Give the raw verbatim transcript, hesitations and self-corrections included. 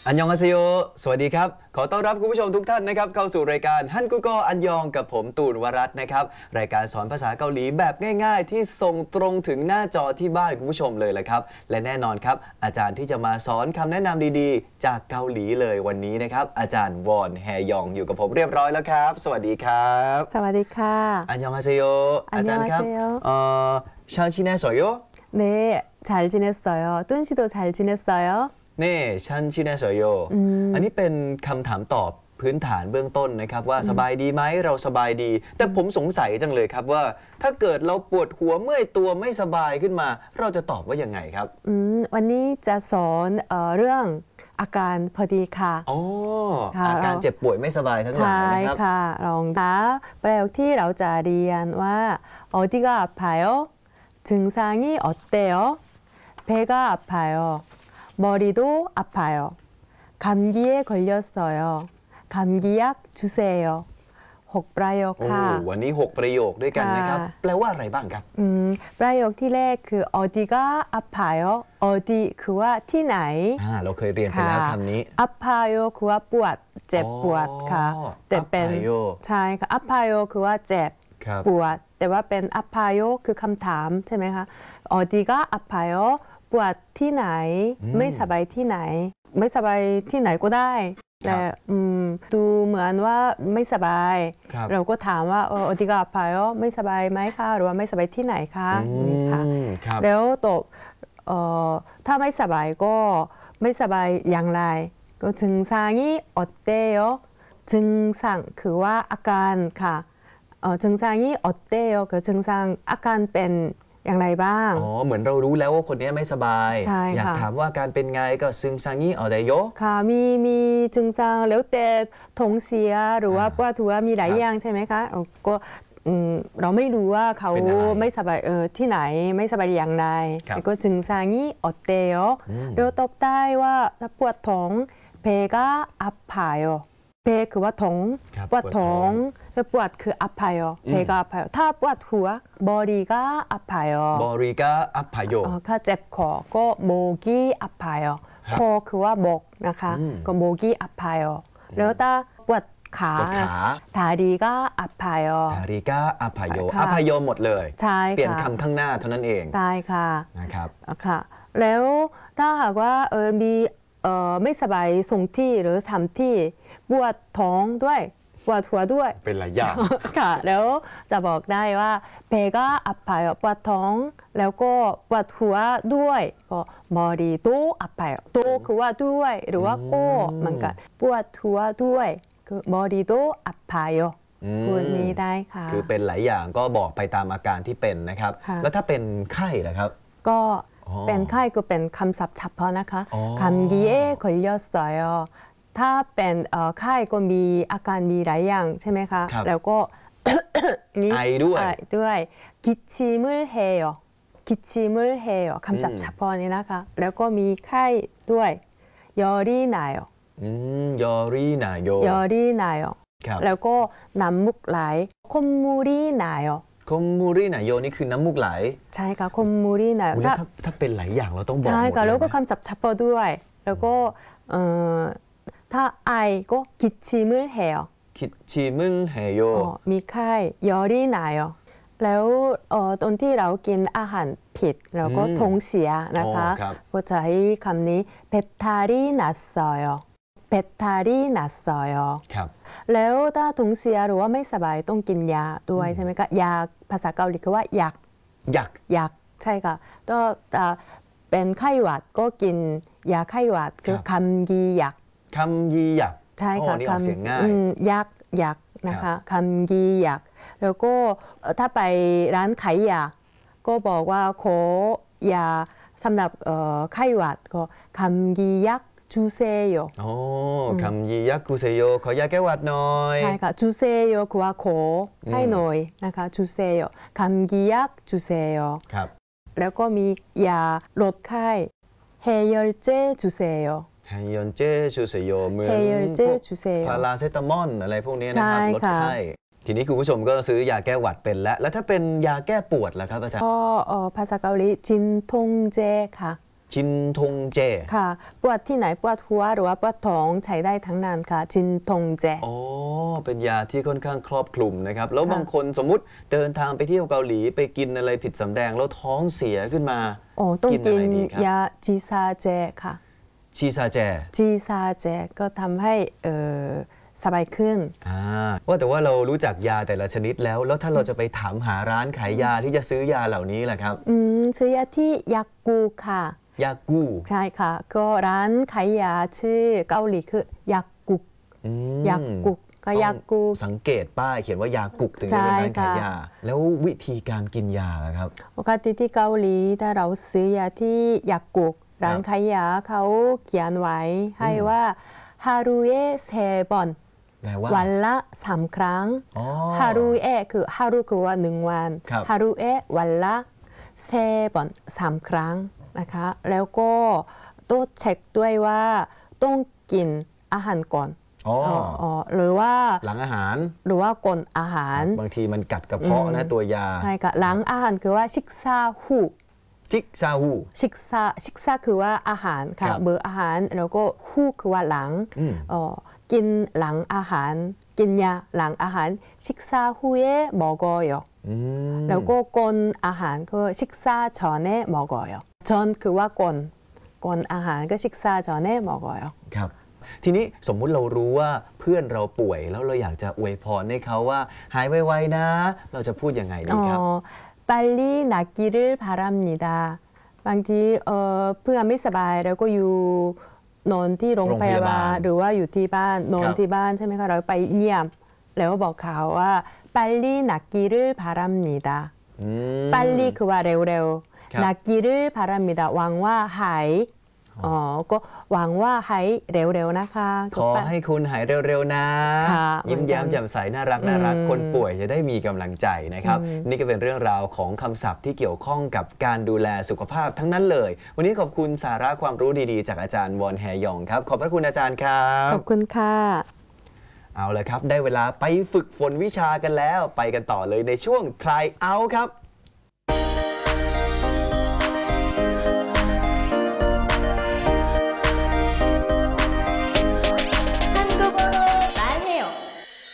อันยองอาเซโยสวัสดีครับขอต้อนรับคุณผู้ชมทุกท่านนะครับเข้าสู่รายการฮันกุโกอันยองกับผมตูนวรัตน์นะครับรายการสอนภาษาเกาหลีแบบง่ายๆที่ส่งตรงถึงหน้าจอที่บ้านคุณผู้ชมเลยแหละครับและแน่นอนครับอาจารย์ที่จะมาสอนคำแนะนำดีๆจากเกาหลีเลยวันนี้นะครับอาจารย์วอนแฮยองอยู่กับผมเรียบร้อยแล้วครับสวัสดีครับสวัสดีค่ะอันยองอาเซโยอาจารย์ครับเอ่อชาชิเนสโย 네 잘 지냈어요. 뚠 씨도 잘 지냈어요? เน่ชันชิเนสโยอันนี้เป็นคำถามตอบพื้นฐานเบื้องต้นนะครับว่าสบายดีไหมเราสบายดีแต่ผมสงสัยจังเลยครับว่าถ้าเกิดเราปวดหัวเมื่อยตัวไม่สบายขึ้นมาเราจะตอบว่ายังไงครับวันนี้จะสอนเอ่อเรื่องอาการพอดีค่ะอ๋ออาการเจ็บป่วยไม่สบายทั้งหลายนะครับใช่ค่ะลองนะประโยคที่เราจะเรียนว่า어디가 아파요? 증상이 어때요? 배가 아파요. 머리도 아파요. 감기에 걸렸어요. 감기약 주세요. หกประโยคค่ะวันนี้หกประโยคด้วยกันนะครับแปลว่าอะไรบ้างครับประโยคที่แรกคือ 어디가 아파요. 어디 คือว่าที่ไหนเราเคยเรียนไปแล้วคำนี้ 아파요 คือว่าปวดเจ็บปวดค่ะแต่เป็นใช่ค่ะ 아파요 คือว่าเจ็บปวดแต่ว่าเป็น 아파요 คือคำถามใช่ไหมคะ 어디가 아파요 ปวดที่ไหนไม่สบายที่ไหนไม่สบายที่ไหนก็ได้แต่ดูเหมือนว่าไม่สบายเราก็ถามว่า어디가 아파요ไม่สบายไหมคะหรือว่าไม่สบายที่ไหนคะนี่ค่ะแล้วตอบถ้าไม่สบายก็ไม่สบายอย่างไรก็증상이 어때요 증상คือว่าอาการค่ะ증상이 어때요คือ증상อาการเป็นอย่างไรบ้างอ๋อเหมือนเรารู้แล้วว่าคนนี้ไม่สบายอยากถามว่าการเป็นไงก็ซึงซังนี้เอาได้โยค่ะมีมีจึงซังแล้วแต่ท้องเสียหรือว่าปวดหัวมีหลายอย่างใช่ไหมคะก็เราไม่รู้ว่าเขาไม่สบายเออที่ไหนไม่สบายอย่างไรก็จึงซังนี้อดเตโยเราตอบได้ว่าถ้าปวดท้องเพกะอัพพายเพคือว่าท้องปวดท้องแล้วปวดคืออัพพายเพกะอัพพายถ้าปวดหัวบอดีก็อัพพายบอดีก็อัพพายถ้าเจ็บคอก็โมกีอัพพายคอคือว่าบกนะคะก็โมกีอัพพายแล้วถ้าปวดขาทาดีก็อัพพายทาดีก็อัพพายอัพพายหมดเลยใช่เปลี่ยนคำข้างหน้าเท่านั้นเองใช่ค่ะนะครับค่ะแล้วถ้าหากว่าเออมีไม่สบายสองที่หรือสามที่ปวดท้องด้วยปวดหัวด้วยเป็นหลายอย่างค่ะแล้วจะบอกได้ว่าเพก็อัพพายปวดท้องแล้วก็ปวดหัวด้วยก็มอดีโตอัพพายโตคือว่าด้วยหรือว่าก็เหมือนกันปวดหัวด้วยคือมอดีโตอัพพายพูดนี้ได้ค่ะคือเป็นหลายอย่างก็บอกไปตามอาการที่เป็นนะครับแล้วถ้าเป็นไข้ล่ะครับก็เป็นไข้ก็เป็นคำศัพท์เฉพาะนะคะ감기에 걸렸어요ถ้าเป็นไข้ก็มีอาการมีหลายอย่างใช่ไหมคะแล้วก็ไอด้วยด้วย기침을 해요 기침을 해요คำศัพท์เฉพาะนี้นะคะแล้วก็มีไข้ด้วย열이 나요 열이 나요 열이 나요แล้วก็น้ำมูกไหล콧물이 나요 คอมมูรีนาโยนี่คือน้ำมูกไหลใช่ค่ะคอมมูรีนาถ้าถ้าเป็นหลายอย่างเราต้องบอกหมดใช่ค่ะแล้วก็คำศัพท์เฉพาะด้วยแล้วก็ถ้าไอก็กิชิมุลเฮโยกิชิมุลเฮโยมีไข้ยอรีนาโยแล้วตอนที่เรากินอาหารผิดแล้วก็ท้องเสียนะคะก็จะใช้คำนี้เบตารีนัสโซโยเบตารีนัสโซโยแล้วถ้าท้องเสียหรือว่าไม่สบายต้องกินยาด้วยใช่ไหมคะยาภาษาเกาหลีคือว่ายักยักยักใช่ค่ะก็เป็นไข้หวัดก็กินยาไข้หวัดคือคำยียักคำยียักใช่ค่ะคำเสียงง่ายยักยักนะคะคำยียักแล้วก็ถ้าไปร้านขายยาก็บอกว่าขอยาสำหรับไข้หวัดก็คำยียักจูเซโยโอ้คำยียักจูเซโยขอยาแก้หวัดหน่อยใช่ค่ะจูเซโยคือว่าขอให้หน่อยนะคะจูเซโยคำยียักจูเซโยครับแล้วก็มียาลดไข้เฮยลเจจูเซโยเฮยลเจจูเซโยเหมือนพาราเซตามอลอะไรพวกนี้นะครับลดไข้ทีนี้คุณผู้ชมก็ซื้อยาแก้หวัดเป็นแล้วแล้วถ้าเป็นยาแก้ปวดล่ะครับอาจารย์ก็ภาษาเกาหลีจินทงเจค่ะชินทงเจค่ะปวดที่ไหนปวดหัวหรือว่าปวดท้องใช้ได้ทั้งนั้นค่ะชินทงเจอ๋อเป็นยาที่ค่อนข้างครอบคลุมนะครับแล้วบางคนสมมุติเดินทางไปเที่ยวเกาหลีไปกินอะไรผิดสำแดงแล้วท้องเสียขึ้นมาโอ้ต้องกินยาจีซาเจค่ะชีซาแจจีซาเจก็ทำให้เออสบายขึ้นอ่าว่าแต่ว่าเรารู้จักยาแต่ละชนิดแล้วแล้วถ้าเราจะไปถามหาร้านขายยาที่จะซื้อยาเหล่านี้แหละครับอืมซื้อยาที่ยากูค่ะยากูใช่ค่ะก็ร้านขายยาชื่อเกาหลีคือยากุกยากุกก็ยากูสังเกตป้ายเขียนว่ายากุกถึงจะเป็นร้านขายยาแล้ววิธีการกินยาล่ะครับปกติที่เกาหลีถ้าเราซื้อยาที่ยากุกร้านขายยาเขาเขียนไว้ให้ว่าฮารุเอะเซบอนวันละสามครั้งฮารุเอะคือฮารุคือว่าหนึ่งวันฮารุเอะวันละเซบอนสามครั้งนะคะแล้วก็ต้องเช็คด้วยว่าต้องกินอาหารก่อนหรือว่าหลังอาหารหรือว่าก่อนอาหารบางทีมันกัดกระเพาะนะตัวยาใช่ค่ะหลังอาหารคือว่าชิกซาฮูชิกซาฮูชิกซาชิกซาคือว่าอาหารค่ะเบอร์อาหารแล้วก็ฮูคือว่าหลังกินหลังอาหารกินยาหลังอาหารชิกซาฮูเอะ먹어요แล้วก็ก่อนอาหารก็ชิกซา전에먹어요 전คือว่าก่อนก่อนอาหารก็ชิกซา전에먹어요 ครับทีนี้สมมุติเรารู้ว่าเพื่อนเราป่วยแล้วเราอยากจะอวยพรให้เขาว่าหายไวๆนะเราจะพูดยังไงดีครับ 빨리 낫기를 바랍니다. บางทีเอ่อเพื่อนไม่สบายแล้วก็อยู่นอนที่โรงพยาบาลหรือว่าอยู่ที่บ้านนอนที่บ้านใช่ไหมคะเราไปเยี่ยมแล้วบอกเขาว่า빨리 낫기를 바랍니다. 빨리คือว่าเร็วๆ낫기를 바랍니다. หวังว่าหายอ๋อก็หวังว่าหายเร็วๆนะคะขอให้คุณหายเร็วๆนะยิ้มแย้มแจ่มใสน่ารักน่ารักคนป่วยจะได้มีกำลังใจนะครับนี่ก็เป็นเรื่องราวของคำศัพท์ที่เกี่ยวข้องกับการดูแลสุขภาพทั้งนั้นเลยวันนี้ขอบคุณสาระความรู้ดีๆจากอาจารย์วอนแฮยองครับขอบพระคุณอาจารย์ครับขอบคุณค่ะเอาละครับได้เวลาไปฝึกฝนวิชากันแล้วไปกันต่อเลยในช่วง Try Out ครับ